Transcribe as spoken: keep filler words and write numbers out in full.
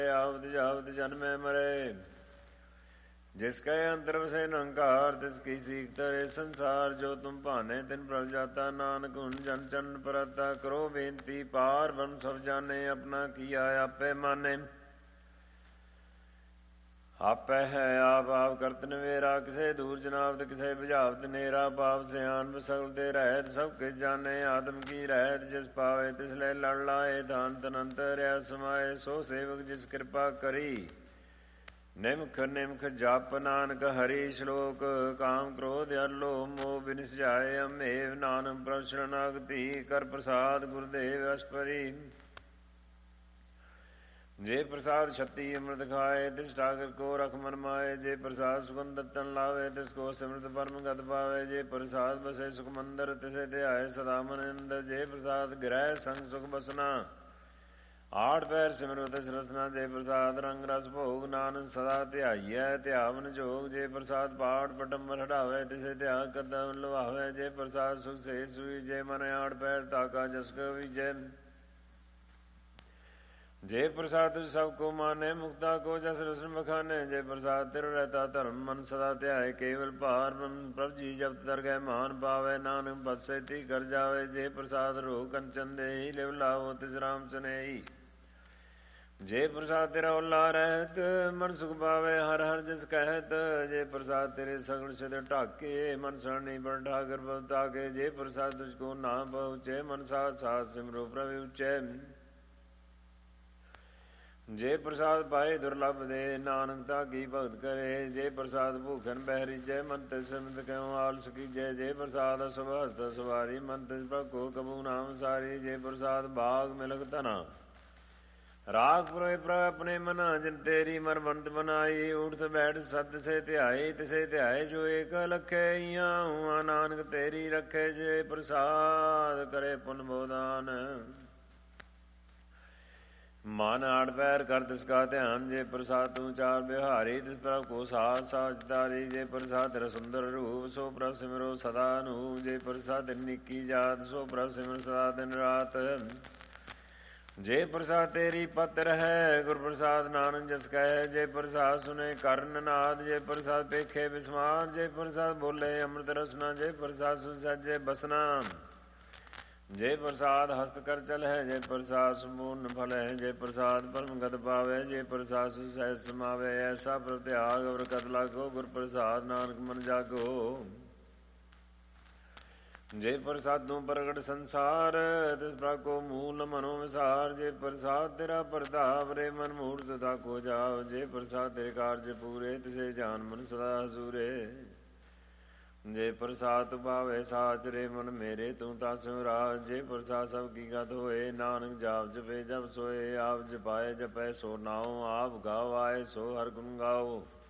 ਆਵਤ ਜਾਵਤ ਜਨਮੈ ਮਰੇ। ਜਿਸ ਕੈ ਅੰਤਰ ਵਸੈ ਨਿਰੰਕਾਰ ਤਿਸ ਕੀ ਸੀਖ ਤਰੇ ਸੰਸਾਰ। ਜੋ ਤੁਮ ਭਾਨੇ ਤਿਨ ਪ੍ਰਭ ਜਾਤਾ ਨਾਨਕ ਹੁਣ ਜਨ ਚਰਨ ਪਰਾਤਾ। ਕਰੋ ਬੇਨਤੀ ਪਾਰ ਬ੍ਰਹਮ ਸਭ ਜਾਣੇ ਆਪਣਾ ਕੀਆ ਆਪੇ ਮਾਨੇ। ਆਪੈ ਹੈ ਆਪ ਆਪ ਕਰਤ ਨਵੇਰਾ ਕਿਸੇ ਦੂਰ ਜਨਾਵਤ ਕਿਸੇ ਬੁਝਾਵਤ ਨੇਰਾ। ਪਾਪ ਸਿਆਨ ਸਗਲ ਤੇ ਰਹਿਤ ਸਭ ਕਿਛ ਜਾਣੇ ਆਦਮ ਕੀ ਰਹਿਤ। ਜਿਸ ਪਾਵੇ ਤਿਸ ਲੈ ਲੜ ਲਾਏ ਧਨ ਤਨ ਅੰਤਰਿਆ ਸਮਾਏ। ਸੋ ਸੇਵਕ ਜਿਸ ਕਿਰਪਾ ਕਰੀ ਨਿਮਖ ਨਿਮਖ ਜਪ ਨਾਨਕ ਹਰੀ। ਸ਼ਲੋਕ ਕਾਮ ਕ੍ਰੋਧ ਅਰਲੋ ਮੋਹ ਬਿਨਿ ਜਾਏ। ਅਮੇਵ ਨਾਨਕ ਪ੍ਰਭ ਸ਼ਰਨਾਗਤੀ ਕਰ ਪ੍ਰਸਾਦ ਗੁਰਦੇਵ ਅਸਪਰੀ। ਜੇ ਪ੍ਰਸਾਦ ਛਤੀ ਅੰਮ੍ਰਿਤ ਖਾਏ ਤਿਸ ਠਾਕਰ ਕੋ ਰਖ ਮਨ ਮਾਏ। ਜੇ ਪ੍ਰਸਾਦ ਸੁਗੰਧ ਤਨ ਲਾਵੇ ਤਿਸ ਕੋ ਸਿਮਰਤ ਪਰਮ ਗਤ ਪਾਵੇ। ਜੇ ਪ੍ਰਸਾਦ ਬਸੇ ਸੁਖ ਮੰਦਰ ਤਿਸੇ ਧਿਆਏ ਸਦਾ ਮਨ ਅੰਦਰ। ਜੇ ਪ੍ਰਸਾਦ ਗ੍ਰਹਿ ਸੰਗ ਸੁਖ ਬਸਨਾ ਆਠ ਪੈਰ ਸਿਮਰੋ ਤਿਸ ਰਸਨਾ। ਜੇ ਪ੍ਰਸਾਦ ਰੰਗ ਰਸ ਭੋਗ ਨਾਨਕ ਸਦਾ ਧਿਆਈਐ ਧਿਆਵਨ ਜੋਗ। ਜੇ ਪ੍ਰਸਾਦ ਪਾਠ ਪਟੰਬਰ ਹਟਾਵੇ ਤਿਸੇ ਧਿਆ ਕਦਮ ਲਵਾਵੇ। ਜੇ ਪ੍ਰਸਾਦ ਸੁਖ ਸੇ ਸੂਈ ਜੇ ਮਨ ਆਠ ਪੈਰ ਤਾਕਾ ਜਸ ਕੋ ਵਿਜੈ। ਜੇ ਪ੍ਰਸਾਦ ਤੁਝ ਸਭ ਕੋ ਮਾਨੇ ਮੁਕਤਾ ਕੋ ਜਸ ਰਸਨ ਬਖਾਨੇ। ਜੇ ਪ੍ਰਸਾਦ ਤਿਰ ਰਹਿਤਾ ਧਰਮ ਮਨ ਸਦਾ ਧਿਆਏ। ਕੇਵਲ ਭਾਰ ਪ੍ਰਭ ਜੀ ਜਪਤ ਦਰਗਹਿ ਮਾਨ ਪਾਵੇ। ਨਾਨਕ ਬਦਸੇਤੀ ਕਰ ਜਾਵੇ। ਜੇ ਪ੍ਰਸਾਦ ਰੋ ਕੰਚਨ ਦੇਹੀ ਲਿਵ ਲਾਵੋ ਤਿਸ ਰਾਮ ਸੁਨੇਹੀ। ਜੇ ਪ੍ਰਸਾਦ ਤੇਰਾ ਓਲਾ ਰਹਿਤ ਮਨ ਸੁਖ ਪਾਵੇ ਹਰ ਹਰ ਜਿਸ ਕਹਿਤ। ਜੇ ਪ੍ਰਸਾਦ ਤੇਰੇ ਸਗਲ ਸਿਧ ਢਾਕੇ ਮਨ ਸਰਣੀ ਬੜ ਠਾਕਰ ਬਬ ਤਾਕੇ। ਜੇ ਪ੍ਰਸਾਦ ਤੁਝ ਕੋ ਨਾ ਪਹੁੰਚੇ ਮਨ ਸਾਥ ਸਾਥ ਸਿਮਰੋ ਪ੍ਰਭ ਉਚੈ। ਜੇ ਪ੍ਰਸਾਦ ਪਾਏ ਦੁਰਲਭ ਦੇ ਨਾਨਕ ਤਾ ਕੀ ਭਗਤ ਕਰੇ। ਜੇ ਪ੍ਰਸਾਦ ਭੂਖਨ ਬਹਿਰੀ ਜੈ ਮਨ ਤੇ ਸਿਮਤ ਕਿਉ ਆਲਸ ਕੀਜੈ। ਜੇ ਪ੍ਰਸਾਦ ਅਸੁਭ ਹਸਤ ਸਵਾਰੀ ਮਨ ਤੇ ਪ੍ਰਭ ਕੋ ਕਬੂ ਨਾਮ ਸਾਰੀ। ਜੇ ਪ੍ਰਸਾਦ ਬਾਗ ਮਿਲਕ ਧਨਾ ਰਾਗ ਪੁਰੇ ਪ੍ਰਭ ਆਪਣੇ ਮਨਾ। ਜਿਨ ਤੇਰੀ ਮਰਬੰਤ ਬਨਾਈ ਉਠਤ ਬੈਠ ਸਤ ਸੇ ਧਿਆਈ। ਤਿਸੇ ਧਿਆਏ ਜੋ ਏਕ ਲਖੇ ਇਆਂ ਹੁਆ ਨਾਨਕ ਤੇਰੀ ਰਖੇ। ਜੇ ਪ੍ਰਸਾਦ ਕਰੇ ਪੁਨ ਬੋਦਾਨ ਮਨ ਆੜ ਪੈਰ ਕਰ ਤਿਸ ਕਾ ਧਿਆਨ। ਜੇ ਪ੍ਰਸਾਦ ਤੂੰ ਚਾਰ ਬਿਹਾਰੀ ਤਿਸ ਪ੍ਰਭ ਕੋ ਸਾਥ ਸਾਚ ਤਾਰੀ। ਜੇ ਪ੍ਰਸਾਦ ਤੇਰਾ ਸੁੰਦਰ ਰੂਪ ਸੋ ਪ੍ਰਭ ਸਿਮਰੋ ਸਦਾ ਨੂੰ। ਜੇ ਪ੍ਰਸਾਦ ਨਿੱਕੀ ਜਾਤ ਸੋ ਪ੍ਰਭ ਸਿਮਰ ਸਦਾ ਦਿਨ ਰਾਤ। ਜੇ ਪ੍ਰਸਾਦ ਤੇਰੀ ਪਤ ਰਹੈ ਗੁਰ ਪ੍ਰਸਾਦ ਨਾਨਕ ਜਸ ਕਹਿ। ਜੇ ਪ੍ਰਸਾਦ ਸੁਨੇ ਕਰਨ ਨਾਦ ਜੇ ਪ੍ਰਸਾਦ ਪੇਖੇ ਬਿਸਮਾਦ। ਜੇ ਪ੍ਰਸਾਦ ਬੋਲੇ ਅੰਮ੍ਰਿਤ ਰਸਨਾ ਜੇ ਪ੍ਰਸਾਦ ਸੁਨ ਸਜੇ ਬਸਨਾ। ਜੇ ਪ੍ਰਸਾਦ ਹਸਤ ਕਰ ਚਲੈ ਜੇ ਪ੍ਰਸਾਦ ਸੰਪੂਰਨ ਫਲ ਹੈ। ਜੇ ਪ੍ਰਸਾਦ ਪਰਮ ਗਤ ਪਾਵੇ ਜੇ ਪ੍ਰਸਾਦ ਸੁ ਸਹਿਜ ਸਮਾਵੇ। ਐਸਾ ਪ੍ਰਭ ਤਿਆਗ ਬਰਕਤ ਲਾਗੋ ਗੁਰ ਪ੍ਰਸਾਦ ਨਾਨਕ ਮਨ ਜਾਗੋ। ਜੇ ਪ੍ਰਸਾਦ ਤੂੰ ਪ੍ਰਗਟ ਸੰਸਾਰ ਤਿਸ ਪ੍ਰਭ ਕੋ ਮੂਲ ਮਨੋ ਵਿਸਾਰ। ਜੇ ਪ੍ਰਸਾਦ ਤੇਰਾ ਪ੍ਰਤਾਪ ਰੇ ਮਨ ਮੂਰਤ ਤਾ ਕੋ ਜਾਵ। ਜੇ ਪ੍ਰਸਾਦ ਤੇਰੇ ਕਾਰਜ ਪੂਰੇ ਤਿਸੇ ਜਾਨ ਮਨ ਸਦਾ ਹਸੂਰੇ। ਜੇ ਪ੍ਰਸਾਦ ਤੂੰ ਪਾਵੇ ਸਾਚ ਰੇ ਮਨ ਮੇਰੇ ਤੂੰ ਤਾ ਸਿਮਰਾਜ। ਜੇ ਪ੍ਰਸਾਦ ਸਭ ਕੀ ਗਤ ਹੋਏ ਨਾਨਕ ਜਾਪ ਜਪੇ ਜਪ ਸੋਏ। ਆਪ ਜਪਾਏ ਜਪੈ ਸੋ ਨਾਉ ਆਪ ਗਾਵ ਆਏ ਸੋ ਹਰ ਗੁਣ ਗਾਓ।